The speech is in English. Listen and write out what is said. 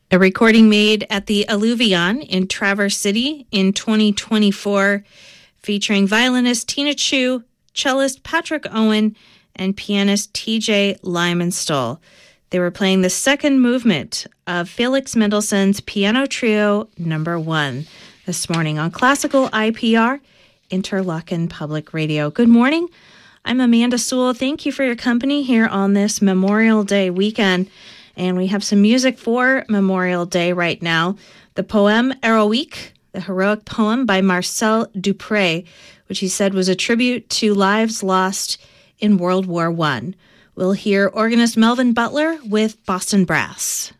A recording made at the Alluvion in Traverse City in 2024, featuring violinist Tina Chu, cellist Patrick Owen, and pianist TJ Lyman-Stoll. They were playing the second movement of Felix Mendelssohn's Piano Trio No. 1 this morning on Classical IPR, Interlochen Public Radio. Good morning. I'm Amanda Sewell. Thank you for your company here on this Memorial Day weekend. And we have some music for Memorial Day right now. The poem Heroique, the heroic poem by Marcel Dupré, which he said was a tribute to lives lost in World War I. We'll hear organist Melvin Butler with Boston Brass.